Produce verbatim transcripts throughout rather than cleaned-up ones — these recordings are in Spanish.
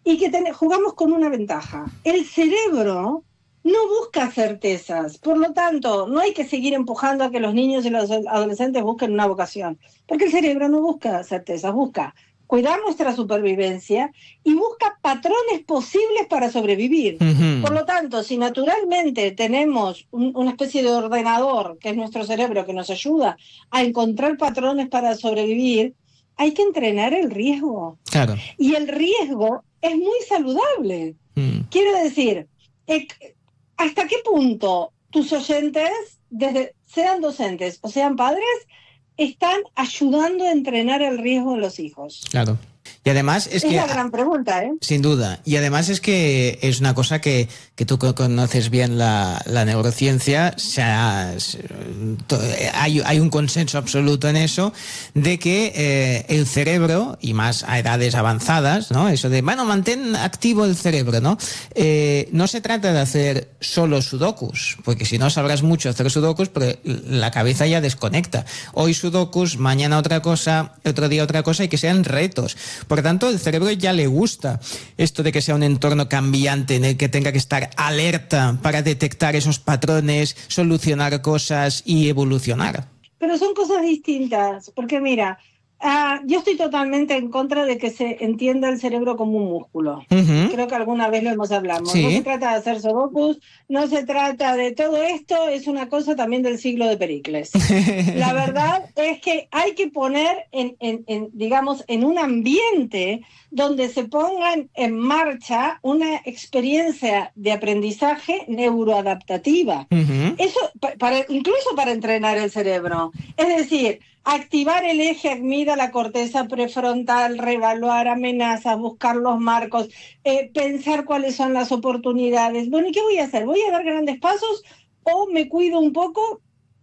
y que ten, jugamos con una ventaja. El cerebro no busca certezas, por lo tanto, no hay que seguir empujando a que los niños y los adolescentes busquen una vocación, porque el cerebro no busca certezas, busca cuidar nuestra supervivencia y busca patrones posibles para sobrevivir. Uh-huh. Por lo tanto, si naturalmente tenemos un, una especie de ordenador, que es nuestro cerebro, que nos ayuda a encontrar patrones para sobrevivir, hay que entrenar el riesgo. Claro. Y el riesgo es muy saludable. Uh-huh. Quiero decir, eh, ¿hasta qué punto tus oyentes, desde sean docentes o sean padres, están ayudando a entrenar el riesgo en los hijos? Claro. Y además es, es que... Es la gran pregunta, ¿eh? Sin duda. Y además es que es una cosa que, que tú conoces bien la, la neurociencia, o sea, hay, hay un consenso absoluto en eso, de que eh, el cerebro, y más a edades avanzadas, ¿no? Eso de, bueno, mantén activo el cerebro, ¿no? Eh, no se trata de hacer solo sudokus, porque si no sabrás mucho hacer sudokus, pero la cabeza ya desconecta. Hoy sudokus, mañana otra cosa, otro día otra cosa, y que sean retos. Por tanto, el cerebro ya le gusta esto de que sea un entorno cambiante en el que tenga que estar alerta para detectar esos patrones, solucionar cosas y evolucionar. Pero son cosas distintas, porque mira, uh, yo estoy totalmente en contra de que se entienda el cerebro como un músculo. Uh-huh. Creo que alguna vez lo hemos hablado. Sí. No se trata de hacer sudokus, no se trata de todo esto, es una cosa también del siglo de Pericles. La verdad es que hay que poner, en, en, en, digamos, en un ambiente donde se pongan en marcha una experiencia de aprendizaje neuroadaptativa. Uh-huh. Eso, para, incluso para entrenar el cerebro. Es decir, activar el eje amígdala, corteza prefrontal, reevaluar amenazas, buscar los marcos, eh, pensar cuáles son las oportunidades. Bueno, ¿y qué voy a hacer? ¿Voy a dar grandes pasos o me cuido un poco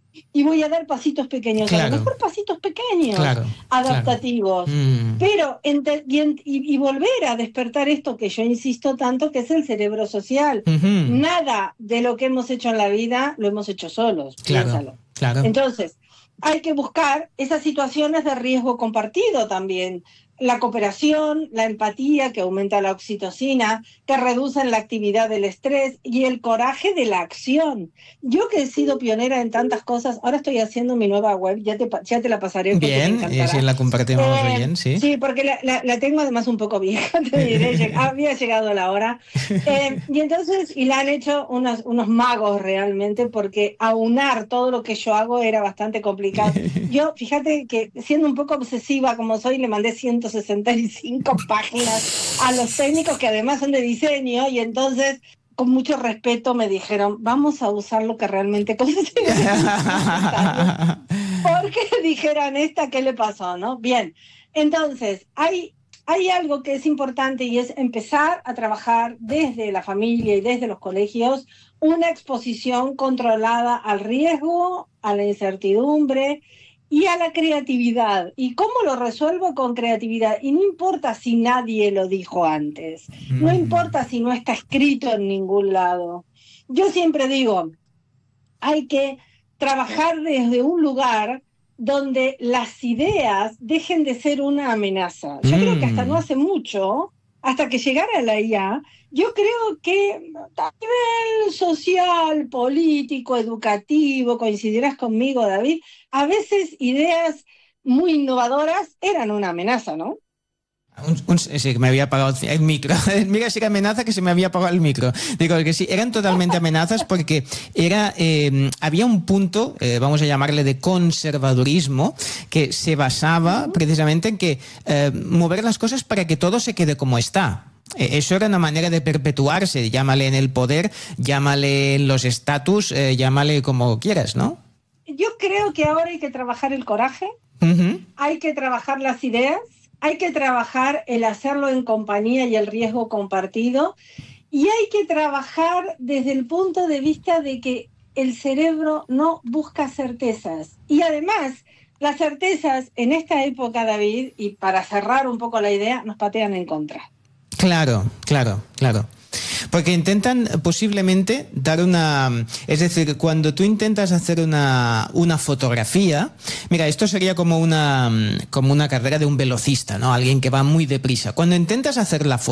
y voy a dar pasitos pequeños? Claro. A lo mejor pasitos pequeños, claro, adaptativos. Claro. Mm. Pero ente- y, y, y volver a despertar esto que yo insisto tanto, que es el cerebro social. Uh-huh. Nada de lo que hemos hecho en la vida lo hemos hecho solos. Claro, piénsalo. Claro. Entonces, hay que buscar esas situaciones de riesgo compartido también. La cooperación, la empatía, que aumenta la oxitocina, que reducen la actividad del estrés, y el coraje de la acción. Yo que he sido pionera en tantas cosas, ahora estoy haciendo mi nueva web, ya te, ya te la pasaré. Bien, y así la compartimos eh, bien, sí. Sí, porque la, la, la tengo además un poco vieja, te diré, había llegado la hora. Eh, y entonces, y la han hecho unos, unos magos realmente, porque aunar todo lo que yo hago era bastante complicado. Yo, fíjate que siendo un poco obsesiva como soy, le mandé ciento sesenta y cinco páginas a los técnicos que además son de diseño, y entonces con mucho respeto me dijeron, vamos a usar lo que realmente consideramos necesario, porque dijeran, esta, ¿qué le pasó? ¿No? Bien, entonces hay, hay algo que es importante, y es empezar a trabajar desde la familia y desde los colegios una exposición controlada al riesgo, a la incertidumbre y a la creatividad. ¿Y cómo lo resuelvo? Con creatividad. Y no importa si nadie lo dijo antes. No importa si no está escrito en ningún lado. Yo siempre digo, hay que trabajar desde un lugar donde las ideas dejen de ser una amenaza. Yo mm. creo que hasta no hace mucho, hasta que llegara la I A, yo creo que a nivel social, político, educativo, coincidirás conmigo, David, a veces ideas muy innovadoras eran una amenaza, ¿no? Un, un, sí, me había apagado el micro. Mira, si era amenaza que se me había apagado el micro. Digo que sí, eran totalmente amenazas porque era eh, había un punto, eh, vamos a llamarle de conservadurismo, que se basaba precisamente en que eh, mover las cosas para que todo se quede como está. Eso era una manera de perpetuarse, llámale en el poder, llámale en los estatus, eh, llámale como quieras, ¿no? Yo creo que ahora hay que trabajar el coraje, uh-huh. hay que trabajar las ideas, hay que trabajar el hacerlo en compañía y el riesgo compartido, y hay que trabajar desde el punto de vista de que el cerebro no busca certezas. Y además, las certezas en esta época, David, y para cerrar un poco la idea, nos patean en contra. Claro, claro, claro. Porque intentan posiblemente dar una... Es decir, cuando tú intentas hacer una, una fotografía... Mira, esto sería como una, como una carrera de un velocista, ¿no? Alguien que va muy deprisa. Cuando intentas hacer la foto...